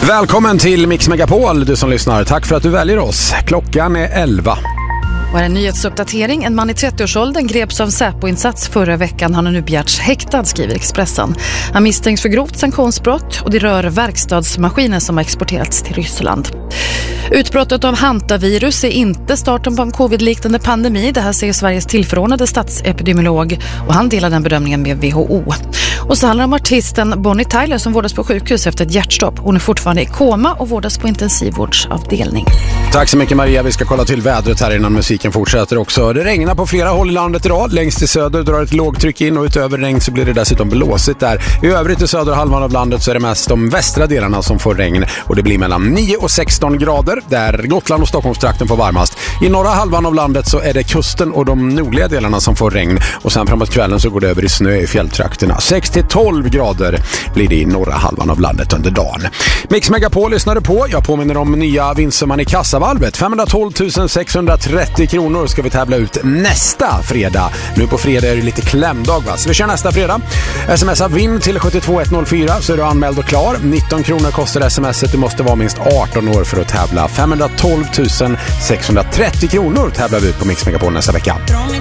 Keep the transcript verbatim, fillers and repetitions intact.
Välkommen till Mix Megapol, du som lyssnar. Tack för att du väljer oss. Klockan är elva. Och en nyhetsuppdatering. En man i trettioårsåldern greps av Säpo-insats förra veckan. Han har nu begärts häktad, skriver Expressen. Han misstänks för grovt sanktionsbrott och det rör verkstadsmaskiner som har exporterats till Ryssland. Utbrottet av hantavirus är inte starten på en covid-liknande pandemi. Det här säger Sveriges tillförordnade statsepidemiolog och han delar den bedömningen med W H O. Och så handlar det om artisten Bonnie Tyler som vårdas på sjukhus efter ett hjärtstopp. Hon är fortfarande i koma och vårdas på intensivvårdsavdelning. Tack så mycket Maria, vi ska kolla till vädret här innan musiken fortsätter också. Det regnar på flera håll i landet idag. Längst till söder drar ett lågtryck in och utöver regn så blir det dessutom blåsigt där. I övrigt i södra halvan av landet så är det mest de västra delarna som får regn och det blir mellan nio och sexton grader där Gotland och Stockholmstrakten får varmast. I norra halvan av landet så är det kusten och de nordliga delarna som får regn och sen framåt kvällen så går det över i snö i fjälltrakterna. sex till tolv grader blir det i norra halvan av landet under dagen. Mix Megapol lyssnade på. Jag påminner om nya vinstsumman i kassavalvet. femhundratolv tusen sexhundratrettio kronor ska vi tävla ut nästa fredag. Nu på fredag är det lite klämdag, va? Så vi kör nästa fredag. Smsa vinn till sju två ett noll fyra så är du anmäld och klar. nitton kronor kostar smset. Du måste vara minst arton år för att tävla. femhundratolv tusen sexhundratrettio kronor tävlar vi ut på Mix Megapol nästa vecka.